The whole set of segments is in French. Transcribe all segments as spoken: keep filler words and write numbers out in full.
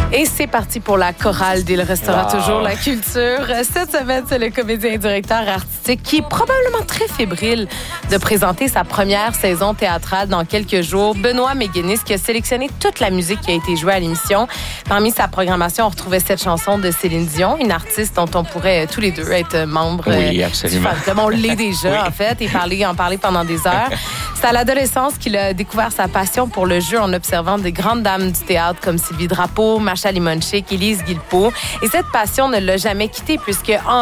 Et c'est parti pour la chorale d'Il restera wow. toujours la culture. Cette semaine, c'est le comédien et directeur artistique qui est probablement très fébrile de présenter sa première saison théâtrale dans quelques jours. Benoît Méguénis qui a sélectionné toute la musique qui a été jouée à l'émission. Parmi sa programmation, on retrouvait cette chanson de Céline Dion, une artiste dont on pourrait tous les deux être membres oui, absolument. du fan club. On l'est déjà, oui. en fait, et parler, en parler pendant des heures. C'est à l'adolescence qu'il a découvert sa passion pour le jeu en observant des grandes dames du théâtre comme Sylvie Drapeau, Macha Limonchik, Élise Guilbeault. Et cette passion ne l'a jamais quitté puisque en,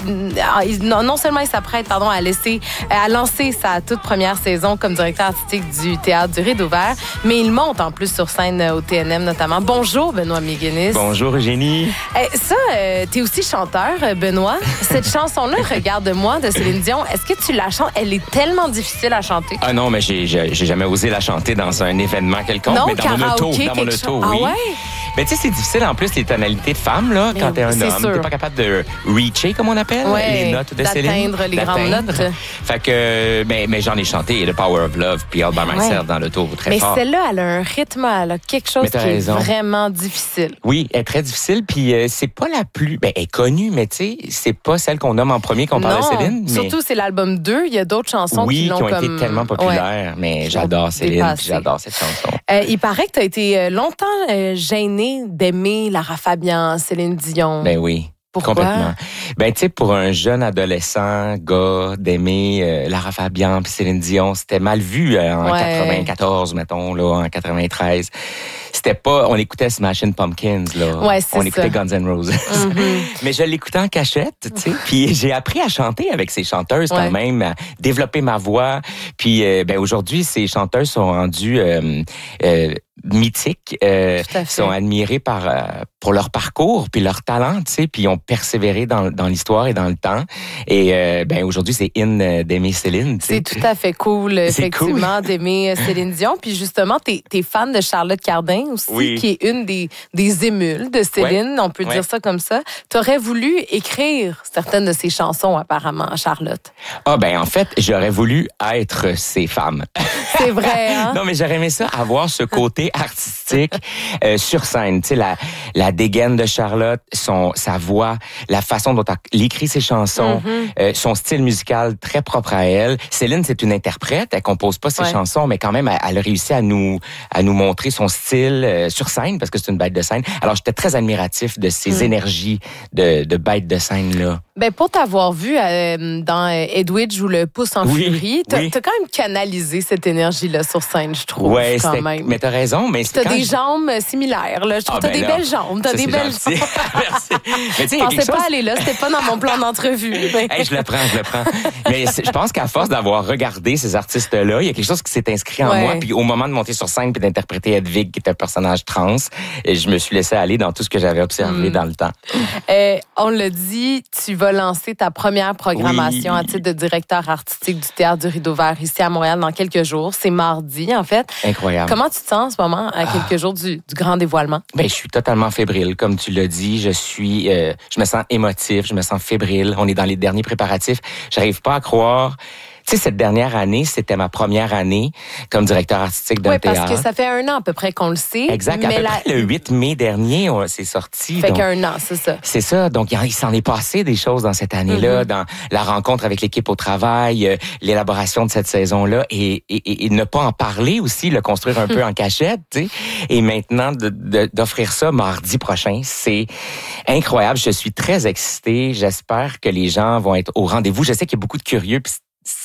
en, non seulement il s'apprête pardon, à, laisser, à lancer sa toute première saison comme directeur artistique du théâtre du Rideau Vert, mais il monte en plus sur scène au T N M notamment. Bonjour Benoît Méguénis. Bonjour Eugénie. Eh, ça, euh, t'es aussi chanteur, Benoît. Cette chanson-là, Regarde-moi de Céline Dion, est-ce que tu la chantes? Elle est tellement difficile à chanter. Ah non, mais j'ai, j'ai, j'ai jamais osé la chanter dans un événement quelconque, non, mais dans mon auto, dans mon auto, chose. oui. Ah ouais? Mais tu sais, c'est difficile en plus les tonalités de femme là, mais quand t'es un homme, sûr. T'es pas capable de reacher comme on appelle ouais, les notes de Céline, d'atteindre les grandes notes. Fait que, mais, mais j'en ai chanté The Power of Love puis All by Myself ouais. dans l'auto très mais fort. Mais celle-là, elle a un rythme, elle a quelque chose qui raison. est vraiment difficile. Oui, elle est très difficile puis euh, c'est pas la plus, ben elle est connue, mais tu sais, c'est pas celle qu'on nomme en premier qu'on parle de Céline. Mais... surtout c'est l'album deux, il y a d'autres chansons oui, qui l'ont qui ont comme... été tellement populaires, ouais. mais j'adore Céline, puis j'adore cette chanson. Euh, il paraît que tu as été longtemps euh, gêné d'aimer Lara Fabian, Céline Dion. Ben oui. Pourquoi? Complètement. Ben, tu sais, pour un jeune adolescent, gars, d'aimer euh, Lara Fabian puis Céline Dion, c'était mal vu euh, en ouais. quatre-vingt-quatorze, mettons, là, en quatre-vingt-treize. C'était pas... On écoutait Smashing Pumpkins, là. Ouais, c'est on ça. écoutait Guns N' Roses. Mm-hmm. Mais je l'écoutais en cachette, tu sais. Puis j'ai appris à chanter avec ces chanteuses ouais. quand même, à développer ma voix. Puis, euh, ben aujourd'hui, ces chanteuses sont rendues... Euh, euh, mythiques, euh, sont admirés par euh, pour leur parcours puis leur talent, tu sais, puis ils ont persévéré dans dans l'histoire et dans le temps. Et euh, ben aujourd'hui c'est in euh, d'aimer Céline. C'est tout à fait cool, effectivement, cool. d'aimer Céline Dion. Puis justement, t'es t'es fan de Charlotte Cardin aussi, oui. qui est une des des émules de Céline, ouais. on peut ouais. dire ça comme ça. T'aurais voulu écrire certaines de ses chansons apparemment, Charlotte. Ah ben en fait, j'aurais voulu être ces femmes. C'est vrai, hein? Non, mais j'aurais aimé ça, avoir ce côté artistique euh, sur scène. Tu sais, la, la dégaine de Charlotte, son, sa voix, la façon dont elle écrit ses chansons, mm-hmm. euh, son style musical très propre à elle. Céline, c'est une interprète, elle compose pas ses ouais. chansons, mais quand même, elle, elle a réussi à nous, à nous montrer son style euh, sur scène, parce que c'est une bête de scène. Alors, j'étais très admiratif de ces mm. énergies de, de bête de scène-là. Ben, pour t'avoir vu euh, dans Edwidge ou Le Pouce en oui, furie, t'as, oui. t'as quand même canalisé cette énergie-là sur scène, je trouve, ouais, quand même. Mais t'as raison, mais t'as des je... jambes similaires, là. Je trouve ah, que t'as ben des là, belles jambes, t'as ça, des belles gentil. jambes. Merci. Mais tu sais, je pensais chose... pas aller là, c'était pas dans mon plan d'entrevue. Hey, je le prends, je le prends. Mais je pense qu'à force d'avoir regardé ces artistes-là, il y a quelque chose qui s'est inscrit en ouais. moi. Puis au moment de monter sur scène puis d'interpréter Hedwig, qui est un personnage trans, je me suis laissé aller dans tout ce que j'avais observé mm. dans le temps. Euh, on l'a dit, tu vas lancer ta première programmation oui. à titre de directeur artistique du Théâtre du Rideau Vert ici à Montréal dans quelques jours. C'est mardi, en fait. Incroyable. Comment tu te sens en ce moment, à quelques ah. jours du, du grand dévoilement? Ben, je suis totalement fébrile, comme tu l'as dit. Je suis, euh, je me sens émotif, je me sens fébrile. On est dans les derniers préparatifs. J'arrive pas à croire. Tu sais, cette dernière année, c'était ma première année comme directeur artistique d'un oui, théâtre. Oui, parce que ça fait un an à peu près qu'on le sait. Exact. Mais à peu la... près le huit mai dernier, on, c'est sorti. Fait donc, qu'un an, c'est ça. C'est ça. Donc, il, il s'en est passé des choses dans cette année-là, mm-hmm. dans la rencontre avec l'équipe au travail, euh, l'élaboration de cette saison-là, et, et, et, et ne pas en parler aussi, le construire un peu en cachette, tu sais. Et maintenant, de, de, d'offrir ça mardi prochain, c'est incroyable. Je suis très excitée. J'espère que les gens vont être au rendez-vous. Je sais qu'il y a beaucoup de curieux, puis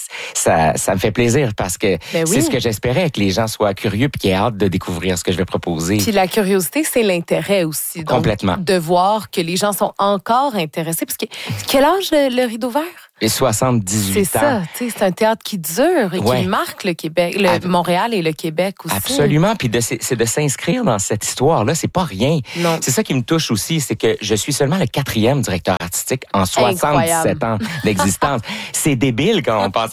ça, ça me fait plaisir parce que ben oui. c'est ce que j'espérais, que les gens soient curieux puis qu'ils aient hâte de découvrir ce que je vais proposer. Puis la curiosité, c'est l'intérêt aussi. Donc, complètement. De voir que les gens sont encore intéressés. Parce que quel âge le, le Rideau Vert? Et soixante-dix-huit c'est ans. Ça, tu sais, c'est un théâtre qui dure et ouais. qui marque le Québec, le Ab- Montréal et le Québec aussi. Absolument, puis de, c'est de s'inscrire dans cette histoire-là, c'est pas rien. Non. C'est ça qui me touche aussi, c'est que je suis seulement le quatrième directeur artistique en soixante-dix-sept ans d'existence. C'est débile quand on pense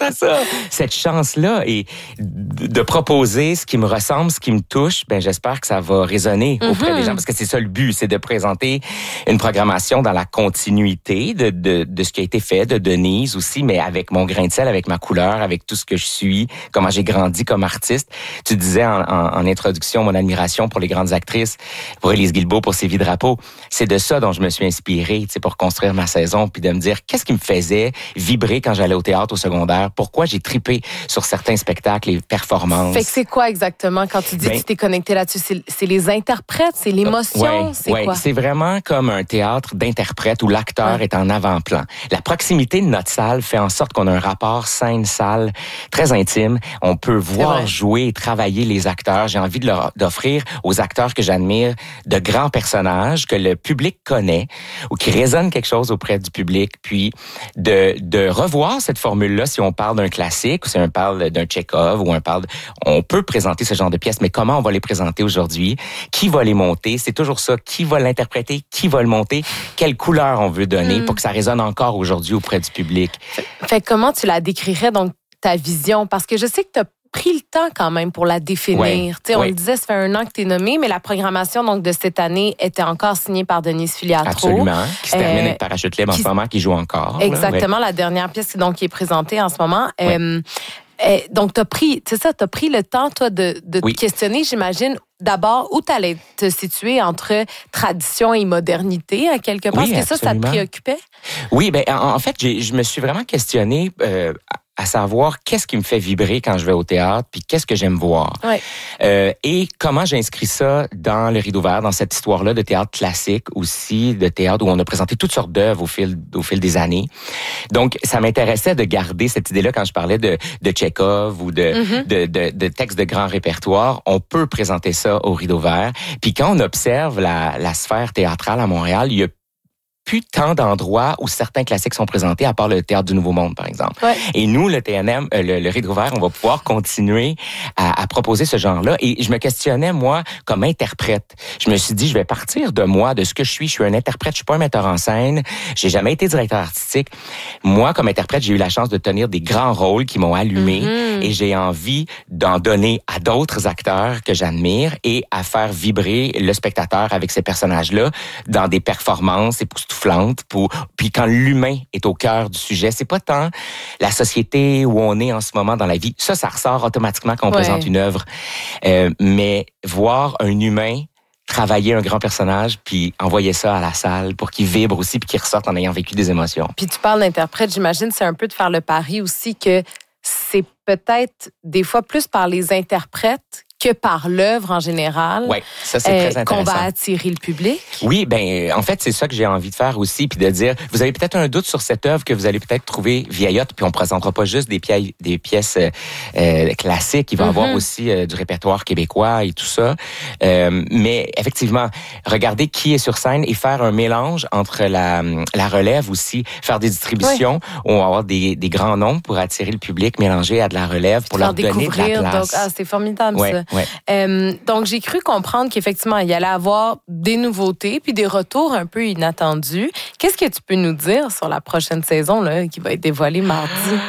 à ça. Cette chance-là et de proposer ce qui me ressemble, ce qui me touche, ben j'espère que ça va résonner mm-hmm. auprès des gens parce que c'est ça le but, c'est de présenter une programmation dans la continuité de, de, de ce qui a été fait, de Denise aussi, mais avec mon grain de sel, avec ma couleur, avec tout ce que je suis, comment j'ai grandi comme artiste. Tu disais en, en, en introduction mon admiration pour les grandes actrices, pour Élise Guilbeault, pour Sylvie Drapeau. C'est de ça dont je me suis inspirée, tu sais, pour construire ma saison, puis de me dire qu'est-ce qui me faisait vibrer quand j'allais au théâtre au secondaire, pourquoi j'ai tripé sur certains spectacles et performances. Fait que c'est quoi exactement quand tu dis ben, que tu t'es connecté là-dessus? C'est, c'est les interprètes, c'est l'émotion, ouais, c'est ouais, quoi? C'est vraiment comme un théâtre d'interprètes où l'acteur ouais. est en avant-plan. La proximité de notre salle fait en sorte qu'on a un rapport scène-salle très intime. On peut voir jouer et travailler les acteurs. J'ai envie de leur d'offrir aux acteurs que j'admire de grands personnages que le public connaît ou qui résonnent quelque chose auprès du public. Puis de, de revoir cette formule-là si on parle d'un classique ou si on parle d'un Tchekhov ou on parle... De, on peut présenter ce genre de pièces, mais comment on va les présenter aujourd'hui? Qui va les monter? C'est toujours ça. Qui va l'interpréter? Qui va le monter? Quelle couleur on veut donner mm. pour que ça résonne encore aujourd'hui auprès du public? Fait, fait comment tu la décrirais, donc, ta vision? Parce que je sais que tu as pris le temps quand même pour la définir. Ouais, on ouais. le disait, ça fait un an que tu es nommé, mais la programmation donc de cette année était encore signée par Denise Filiatro. Absolument. Qui se termine euh, avec Parachute Libre en ce moment, qui joue encore. Exactement, là, ouais. la dernière pièce donc, qui est présentée en ce moment. Ouais. Euh, euh, donc, tu as pris, c'est ça, tu as pris le temps, toi, de, de oui. te questionner, j'imagine, d'abord, où tu allais te situer entre tradition et modernité, à quelque part. Oui, Est-ce que ça, ça te préoccupait? Oui, ben en, en fait, j'ai, je me suis vraiment questionné euh, à savoir qu'est-ce qui me fait vibrer quand je vais au théâtre, puis qu'est-ce que j'aime voir. Ouais. Euh, et comment j'inscris ça dans le Rideau Vert, dans cette histoire-là de théâtre classique aussi, de théâtre où on a présenté toutes sortes d'œuvres au fil, au fil des années. Donc, ça m'intéressait de garder cette idée-là quand je parlais de, de Tchekhov ou de, mm-hmm. de, de, de textes de grand répertoire. On peut présenter ça au Rideau Vert. Puis quand on observe la, la sphère théâtrale à Montréal, il y a plus tant d'endroits où certains classiques sont présentés, à part le Théâtre du Nouveau Monde, par exemple. Ouais. Et nous, le T N M, euh, le, le Rideau Vert, on va pouvoir continuer à, à proposer ce genre-là. Et je me questionnais, moi, comme interprète. Je me suis dit, je vais partir de moi, de ce que je suis. Je suis un interprète, je suis pas un metteur en scène. J'ai jamais été directeur artistique. Moi, comme interprète, j'ai eu la chance de tenir des grands rôles qui m'ont allumé. Mm-hmm. Et j'ai envie d'en donner à d'autres acteurs que j'admire et à faire vibrer le spectateur avec ces personnages-là dans des performances époustouflantes. Pour, puis quand l'humain est au cœur du sujet, c'est pas tant la société où on est en ce moment dans la vie. Ça, ça ressort automatiquement quand on ouais. présente une œuvre. Euh, mais voir un humain travailler un grand personnage, puis envoyer ça à la salle pour qu'il vibre aussi, puis qu'il ressorte en ayant vécu des émotions. Puis tu parles d'interprète, j'imagine, c'est un peu de faire le pari aussi que c'est peut-être des fois plus par les interprètes que par l'œuvre en général. Oui, ça c'est euh, très intéressant. Qu'on va attirer le public. Oui, ben en fait c'est ça que j'ai envie de faire aussi, puis de dire, vous avez peut-être un doute sur cette œuvre que vous allez peut-être trouver vieillotte, puis on présentera pas juste des pièces, des pièces euh, classiques, il va y mm-hmm. avoir aussi euh, du répertoire québécois et tout ça. Euh, mais effectivement, regardez qui est sur scène et faire un mélange entre la, la relève aussi, faire des distributions oui. où on va avoir des, des grands noms pour attirer le public, mélanger à de la relève pour leur donner de la place. Donc, ah, c'est formidable ouais. ça. Ouais. Euh, donc, j'ai cru comprendre qu'effectivement, il y allait avoir des nouveautés puis des retours un peu inattendus. Qu'est-ce que tu peux nous dire sur la prochaine saison là, qui va être dévoilée mardi?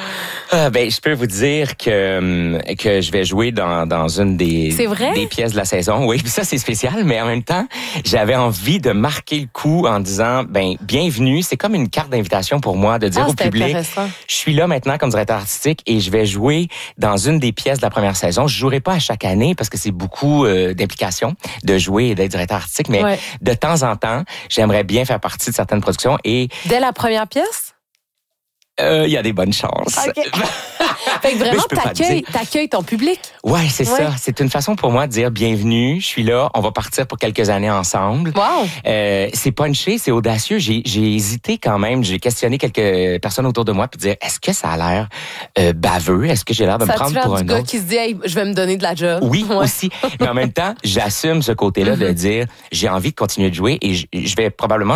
Ah, ben, je peux vous dire que que je vais jouer dans dans une des des pièces de la saison. Oui, puis ça c'est spécial, mais en même temps, j'avais envie de marquer le coup en disant ben bienvenue, c'est comme une carte d'invitation pour moi de dire ah, au public, je suis là maintenant comme directeur artistique et je vais jouer dans une des pièces de la première saison. Je jouerai pas à chaque année parce que c'est beaucoup euh, d'implications de jouer et d'être directeur artistique, mais ouais. de temps en temps, j'aimerais bien faire partie de certaines productions et dès la première pièce. Il euh, y a des bonnes chances. Okay. Fait que vraiment, t'accueilles, t'accueilles ton public. Ouais, c'est ouais. ça. C'est une façon pour moi de dire bienvenue, je suis là, on va partir pour quelques années ensemble. Wow. Euh, c'est punché, c'est audacieux. J'ai, j'ai hésité quand même. J'ai questionné quelques personnes autour de moi pour dire est-ce que ça a l'air euh, baveux? Est-ce que j'ai l'air de ça me prendre pour un autre? Ça autre? qui se dit hey, je vais me donner de la job. Oui, ouais. aussi. Mais en même temps, j'assume ce côté-là mm-hmm. de dire j'ai envie de continuer de jouer et je, je vais probablement jouer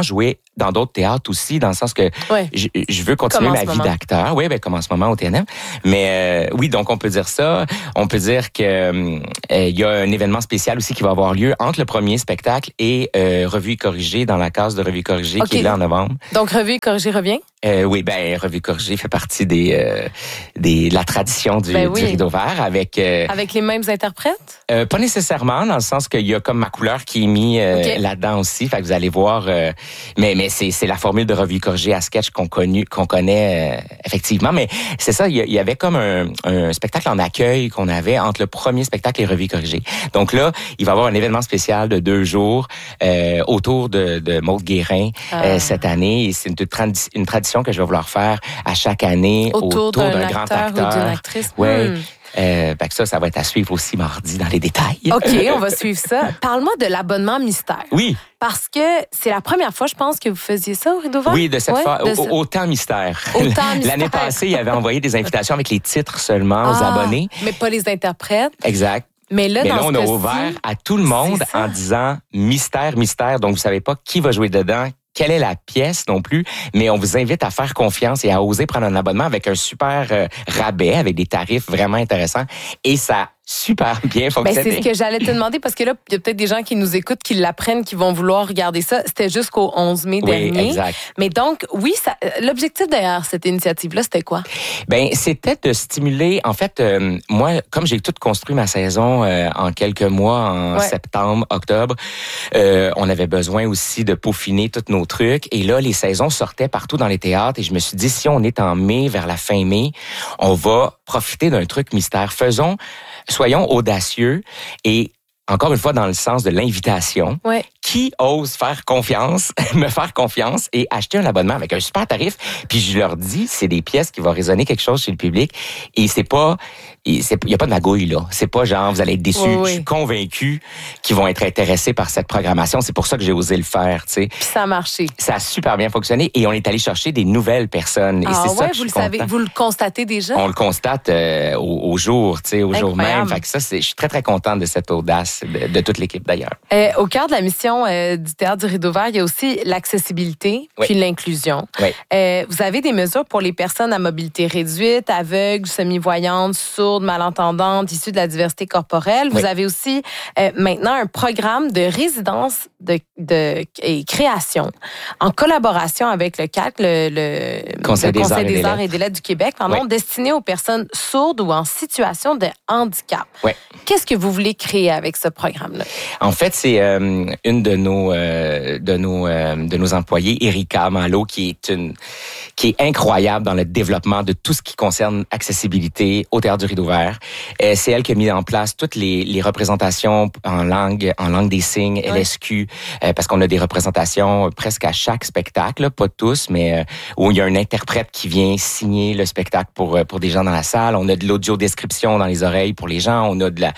dans d'autres théâtres aussi, dans le sens que ouais. je, je veux continuer ma vie d'acteur. Oui, ben comme en ce moment au T N M. Mais euh, oui, donc on peut dire ça. On peut dire que euh, il y a un événement spécial aussi qui va avoir lieu entre le premier spectacle et euh, Revue et Corrigée dans la case de Revue et Corrigée okay. qui est là en novembre. Donc Revue et Corrigée revient? Euh, oui, ben Revue et Corrigée fait partie des, euh, des de la tradition du, ben oui. du Rideau Vert avec euh, avec les mêmes interprètes. Euh, pas nécessairement, dans le sens qu'il y a comme ma couleur qui est mise euh, okay. là-dedans aussi. Fait que vous allez voir. Euh, mais mais c'est c'est la formule de Revue et Corrigée à sketch qu'on connu qu'on connaît euh, effectivement. Mais c'est ça, il y, y avait comme un, un spectacle en accueil qu'on avait entre le premier spectacle et Revue et Corrigée. Donc là, il va y avoir un événement spécial de deux jours euh, autour de, de Maude Guérin ah. euh, cette année. Et c'est une, tradi- une tradition que je vais vouloir faire à chaque année autour, autour d'un, d'un grand acteur ou d'une actrice. Ouais. Hmm. Euh, ben que ça, ça va être à suivre aussi mardi dans les détails. OK, on va suivre ça. Parle-moi de l'abonnement mystère. Oui. Parce que c'est la première fois, je pense, que vous faisiez ça au Rideau Vert. Oui, de cette ouais, fois, de au, ce... autant mystère. Autant mystère. L'année passée, il avait envoyé des invitations avec les titres seulement ah, aux abonnés. Mais pas les interprètes. Exact. Mais là, Mais dans là on ce a ouvert à tout le monde en disant mystère, mystère. Donc, vous savez pas qui va jouer dedans, quelle est la pièce non plus, mais on vous invite à faire confiance et à oser prendre un abonnement avec un super euh, rabais, avec des tarifs vraiment intéressants. Et ça super bien fonctionné. Ben, c'est ce que j'allais te demander parce que là, il y a peut-être des gens qui nous écoutent, qui l'apprennent, qui vont vouloir regarder ça. C'était jusqu'au onze mai oui, dernier. Exact. Mais donc, oui, ça, l'objectif derrière cette initiative-là, c'était quoi? Ben, c'était de stimuler. En fait, euh, moi, comme j'ai tout construit ma saison euh, en quelques mois, en ouais. septembre, octobre, euh, on avait besoin aussi de peaufiner tous nos trucs. Et là, les saisons sortaient partout dans les théâtres. Et je me suis dit, si on est en mai, vers la fin mai, on va profiter d'un truc mystère. Faisons Soyons audacieux et encore une fois dans le sens de l'invitation. Ouais. Qui ose faire confiance, me faire confiance et acheter un abonnement avec un super tarif. Puis je leur dis, c'est des pièces qui vont résonner quelque chose chez le public et c'est pas, il y a pas de magouille là. C'est pas genre vous allez être déçus. Oui, oui. Je suis convaincu qu'ils vont être intéressés par cette programmation. C'est pour ça que j'ai osé le faire, tu sais. Puis ça a marché. Ça a super bien fonctionné et on est allé chercher des nouvelles personnes. Ah, et c'est ouais, ça que vous je le suis savez, content. vous le constatez déjà. On le constate euh, au, au jour, tu sais, au Incroyable. jour même. Fait que ça, c'est, je suis très très contente de cette audace de, de toute l'équipe d'ailleurs. Euh, au cœur de la mission euh, du Théâtre du Rideau Vert, il y a aussi l'accessibilité oui. puis l'inclusion. Oui. Euh, vous avez des mesures pour les personnes à mobilité réduite, aveugles, semi-voyantes, sourdes, malentendantes, issues de la diversité corporelle. Oui. Vous avez aussi euh, maintenant un programme de résidence de, de, et création en collaboration avec le C A C, le, le Conseil, le des, Conseil arts des Arts et des Lettres du Québec, pardon, oui. destiné aux personnes sourdes ou en situation de handicap. Oui. Qu'est-ce que vous voulez créer avec ce programme-là? En fait, c'est euh, une de nos euh, de nos euh, de nos employés, Erika Malo, qui est une qui est incroyable dans le développement de tout ce qui concerne accessibilité au Théâtre du Rideau Vert. Euh, c'est elle qui a mis en place toutes les, les représentations en langue en langue des signes, L S Q, ouais. euh, parce qu'on a des représentations presque à chaque spectacle, là, pas tous, mais euh, où il y a un interprète qui vient signer le spectacle pour pour des gens dans la salle. On a de l'audio-description dans les oreilles pour les gens. On a de la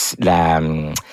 la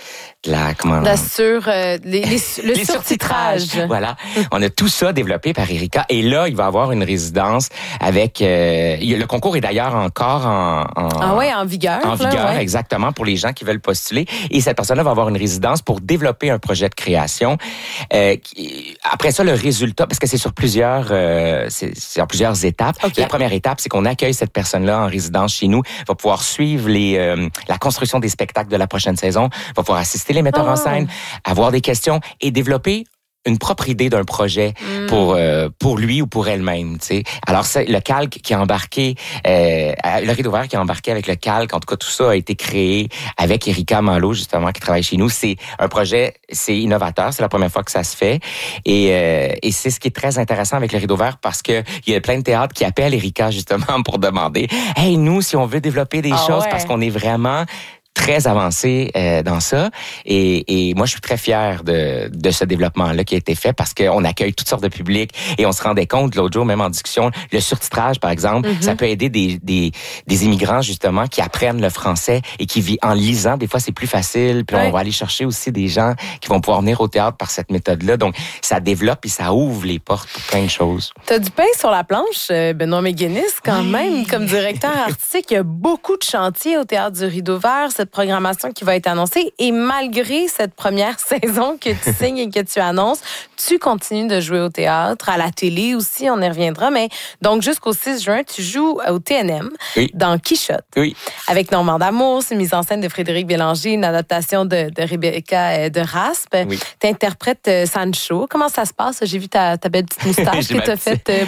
la comment la sur euh, les, les, le les surtitrage. Voilà, on a tout ça développé par Erika et là il va avoir une résidence avec euh, le concours est d'ailleurs encore en, en ah ouais en vigueur en vigueur là, ouais. exactement pour les gens qui veulent postuler et cette personne-là va avoir une résidence pour développer un projet de création. Euh, qui, après ça le résultat parce que c'est sur plusieurs euh, c'est, c'est en plusieurs étapes. Okay. La première étape c'est qu'on accueille cette personne-là en résidence chez nous, va pouvoir suivre les euh, la construction des spectacles de la prochaine saison, va pouvoir assister les metteurs oh. en scène, avoir des questions et développer une propre idée d'un projet mm. pour euh, pour lui ou pour elle-même, tu sais. Alors c'est le calque qui a embarqué euh, le Rideau Vert qui a embarqué avec le calque, en tout cas tout ça a été créé avec Erika Malo justement qui travaille chez nous. C'est un projet, c'est innovateur, c'est la première fois que ça se fait et euh, et c'est ce qui est très intéressant avec le Rideau Vert parce que il y a plein de théâtres qui appellent Erika justement pour demander hey nous si on veut développer des ah, choses ouais. parce qu'on est vraiment très avancé euh, dans ça et, et moi je suis très fier de, de ce développement-là qui a été fait parce qu'on accueille toutes sortes de publics et on se rendait compte l'autre jour même en discussion le surtitrage par exemple mm-hmm. ça peut aider des, des, des immigrants justement qui apprennent le français et qui vivent en lisant des fois c'est plus facile puis ouais. on va aller chercher aussi des gens qui vont pouvoir venir au théâtre par cette méthode-là donc ça développe et ça ouvre les portes pour plein de choses. T'as du pain sur la planche Benoît Méguénis quand oui. même comme directeur artistique il y a beaucoup de chantiers au Théâtre du Rideau Vert cette cette programmation qui va être annoncée. Et malgré cette première saison que tu signes et que tu annonces, tu continues de jouer au théâtre, à la télé aussi, on y reviendra. Mais donc, jusqu'au six juin, tu joues au T N M, oui. dans Quichotte. Oui. Avec Normand d'Amour, c'est une mise en scène de Frédéric Bélanger, une adaptation de, de Rebecca de Raspe. Oui. Tu interprètes Sancho. Comment ça se passe? J'ai vu ta, ta belle petite moustache que tu as faite